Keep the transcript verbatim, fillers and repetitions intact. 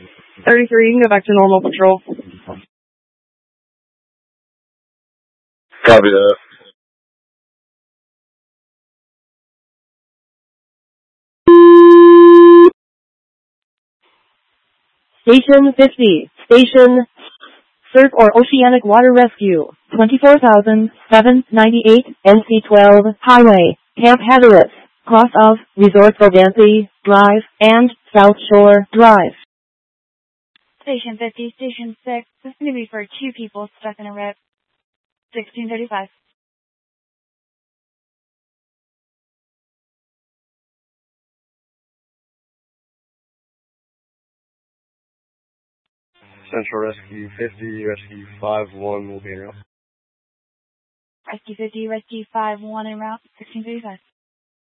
thirty-three, you can go back to normal patrol. Copy that. Station fifty. Station Surf or Oceanic Water Rescue. twenty-four thousand seven hundred ninety-eight N C twelve Highway. Camp Hatteras. Cross of Resort Bogancy Drive and South Shore Drive. Station fifty, Station six. This is going to be for two people stuck in a rip. sixteen thirty-five. Central Rescue fifty, Rescue five one will be in route. Rescue fifty, Rescue five one en route. sixteen thirty-five.